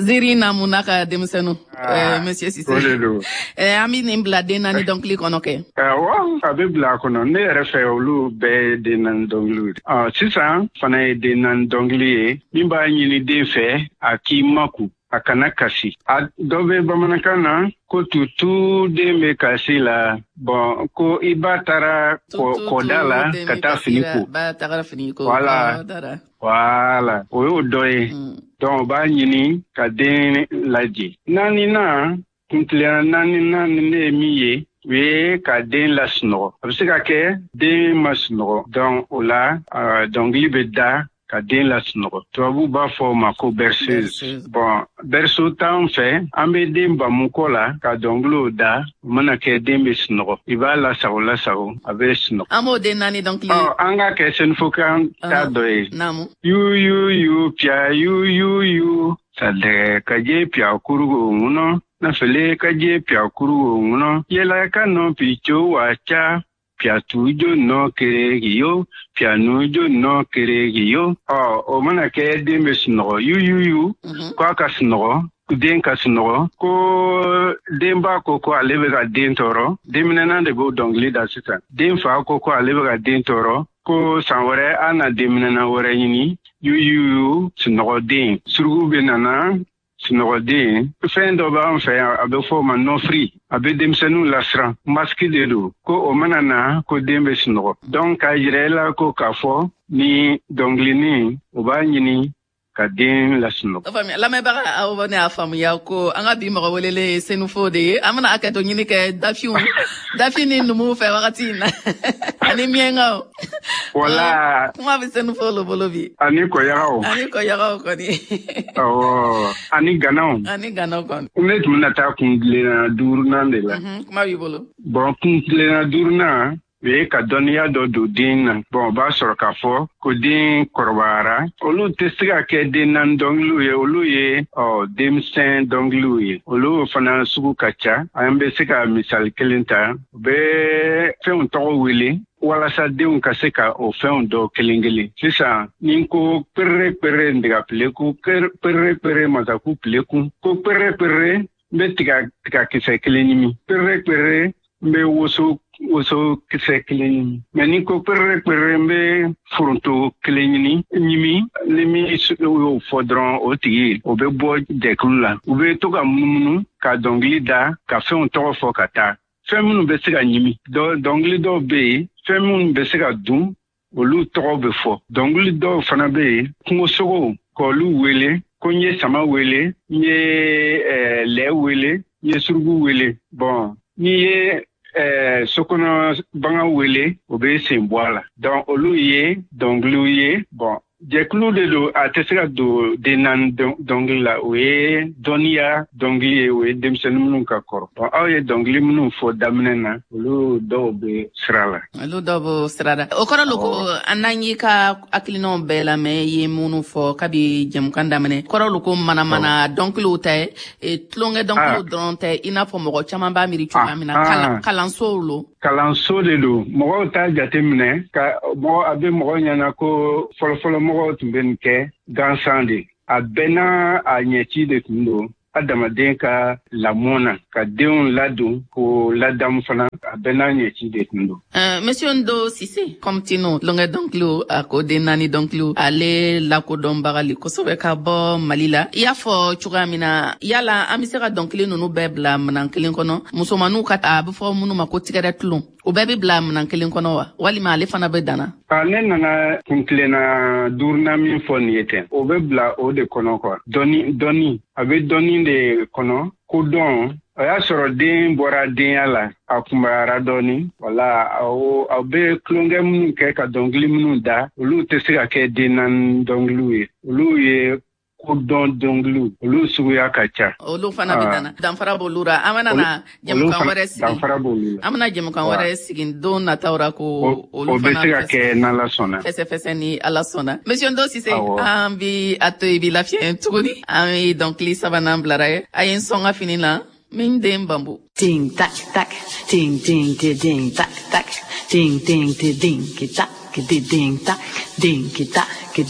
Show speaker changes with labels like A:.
A: Ziri namuna ka denmisɛnnu monsieur Cissé an bɛ nin bila den naani dɔnkili kɔnɔ kɛ
B: a bɛ bila kɔnɔ ne yɛrɛ fɛ olu bɛɛ den naani dɔnkiliw sisan fana ye den naani dɔnkili ye min b'a ɲini den fɛ a k'i maku a kana kasi dɔ bɛ bamanankan na ko tutu den bɛ kasi la bon ko i ba taara kɔda la ka taa fini ko voilà o y'o dɔ ye donc o b'a ɲini ka den lajɛ naaninan kuntilenna naaninan ne ye min ye o ye ka den lasunɔgɔ a bɛ se ka kɛ den ma sunɔgɔ donc o la dɔnkili bɛ da ka den lasunɔgɔ tubabu b'a fɔ o ma ko berceuse bon berceau t'an fɛ an bɛ den bamu kɔ la ka dɔnkiliw da o mana kɛ den bɛ sunɔgɔ i b'a lasago a bɛ sunɔgɔ an b'o den naani dɔnkili an ka kɛ sɛnɛfɔkan ta dɔ ye yu pia yu sadɛ ka je pia kurugo ŋunɔ nafɛle ka je pia kurugo ŋunɔ yɛlɛ ka nɔ pico wa ca piatujo no keregiyo pianujo no keregiyo o mana kɛ den bɛ sunɔgɔ yu k'a ka sunɔgɔ den ka sunɔgɔ ko denba ko ale bɛ ka den tɔɔrɔ denminɛna de b'o dɔnkili da sisan den fa ko ale bɛ ka den tɔɔrɔ ko san wɛrɛ an na denminɛna wɛrɛ ɲini yu sunɔgɔden surugu bɛ nana sunɔgɔden fɛn dɔ b'an fɛ yan a bɛ fɔ o ma nɔfiri a bɛ denmisɛnninw lasiran masiki de don ko o mana na ko den bɛ sunɔgɔ donc k'a jira i la ko k'a fɔ ni dɔnkilinin o b'a ɲini ka den lasunɔgɔ.
A: Lamɛnbaga aw ne y'a faamuya ko an ka bi mɔgɔ welele senufo de ye an bɛna hakɛto ɲini kɛ dafi ni numu fɛ wagati in na ani miɛnkaw.
B: Wala.
A: Kuma bɛ senufo lo bolo bi.
B: Ani kɔyagaw.
A: kɔni.
B: Awɔ ani ganaw kɔni. Ne tun bɛna taa kuntilenna duurunan de la.
A: Kuma b'i bolo.
B: Bon kuntilenna duurunan o ye ka dɔnniya dɔ don den na bon o b'a sɔrɔ k'a fɔ ko den kɔrɔbayara olu tɛ se ka kɛ den naani dɔnkiliw ye olu ye denmisɛn dɔnkiliw ye olu fana sugu ka ca an bɛ se ka misali kelen ta u bɛ fɛnw tɔgɔ wele walasa denw ka se ka o fɛnw dɔ kelen sisan ni ko perere ndegapeleku perere masaku peleku ko perere n bɛ tiga kisɛ kelen ɲimi perere n bɛ woso kisɛ kelen ɲimi mɛ ni ko perere n bɛ foronto kelen ɲimi ni min y'o fɔ dɔrɔn o tigi o bɛ bɔ jɛkulu la u bɛ to ka munumunu ka dɔnkili da ka fɛnw tɔgɔ fɔ ka taa fɛn minnu bɛ se ka ɲimi dɔnkili dɔw bɛ yen fɛn minnu bɛ se ka dun olu tɔgɔ bɛ fɔ dɔnkili dɔw fana bɛ yen kungosogow k'olu wele ko n ye sama wele n ye lɛ wele n ye surugu wele bon n'i ye sokɔnɔ bagan wele o bɛ sen bɔ a la donc olu ye dɔnkiliw ye bon jɛkulu de don a tɛ se ka don den naani dɔnkili la o ye dɔnniya dɔnkili ye o ye denmisɛnnin minnu ka kɔrɔ bon aw ye dɔnkili minnu fɔ daminɛ na olu dɔw bɛ sira la.
A: Olu dɔw bɛ sira la o kɔrɔ lo ko an n'an y'i ka hakilinaw bɛɛ lamɛn i ye minnu fɔ kabi jɛmukan daminɛ kɔrɔ lo ko manamana dɔnkiliw tɛ tulonkɛ dɔnkiliw dɔrɔn tɛ i n'a fɔ mɔgɔ caman b'a miiri cogoya min na kalansow lo.
B: Kalanso de don mɔgɔw t'a jate minɛ a bɛ mɔgɔ ɲɛna ko fɔlɔfɔlɔ mɔgɔw tun bɛ nin kɛ gansan de a bɛɛ n'a a ɲɛci de tun don adamaden ka lamɔ na ka denw ladon k'o ladamu fana a bɛɛ n'a ɲɛci de tun don.
A: Monsieur Ndo Cissé comme tino lɔngɛ dɔnkiliw a ko den naani dɔnkiliw ale lakodɔnbagali kosɛbɛ ka bɔ Mali la i y'a fɔ cogoya min na yala an bɛ se ka dɔnkili ninnu bɛɛ bila minɛn kelen kɔnɔ musomaninw ka a bɛ fɔ minnu ma ko tigɛrɛ tulon o bɛɛ bɛ bila minɛn kelen kɔnɔ wa walima ale fana bɛ danna.
B: Ne nana kuntilenna duurunan min fɔ nin ye ten o bɛ bila o de kɔnɔ quoi dɔnni a bɛ dɔnni de kɔnɔ ko dɔn o y'a sɔrɔ den bɔra denya la a kunbayara dɔɔni wala aw bɛ tulonkɛ minnu kɛ ka dɔnkili minnu da olu tɛ se ka kɛ den naani dɔnkiliw ye olu ye ko dɔn dɔnkiliw olu suguya ka ca.
A: Olu fana bɛ danna danfara b'olu la an bɛna na jɛmukan wɛrɛ sigi
B: danfara b'olu la
A: an bɛna jɛmukan wɛrɛ sigi don nataw ra ko olu fana
B: o bɛ se ka kɛ n'Ala sɔnna
A: fɛsɛfɛsɛ ni Ala sɔnna. Monsieur Ndo Cissé an bi a to i bi lafiya tuguni an ye dɔnkili sabanan bilara ye a ye n sɔn ka fini na min den bambu.
C: Ding tac tac ding ding ding tac tac ding ding ding tac ding tac ding tac